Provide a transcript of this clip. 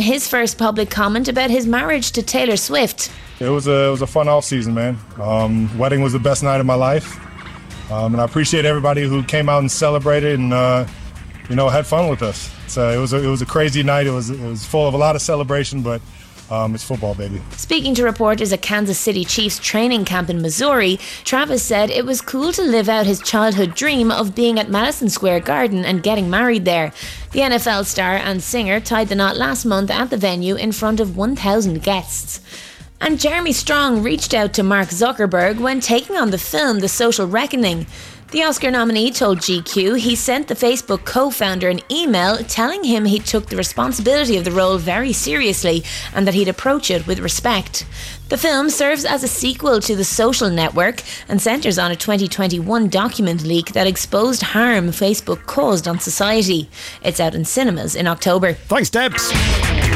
his first public comment about his marriage to Taylor Swift. It was a fun off season, man. Wedding was the best night of my life, and I appreciate everybody who came out and celebrated and had fun with us. So it was a crazy night. It was full of a lot of celebration, but it's football, baby. Speaking to reporters at Kansas City Chiefs training camp in Missouri, Travis said it was cool to live out his childhood dream of being at Madison Square Garden and getting married there. The NFL star and singer tied the knot last month at the venue in front of 1,000 guests. And Jeremy Strong reached out to Mark Zuckerberg when taking on the film The Social Reckoning. The Oscar nominee told GQ he sent the Facebook co-founder an email telling him he took the responsibility of the role very seriously and that he'd approach it with respect. The film serves as a sequel to The Social Network and centres on a 2021 document leak that exposed harm Facebook caused on society. It's out in cinemas in October. Thanks, Debs.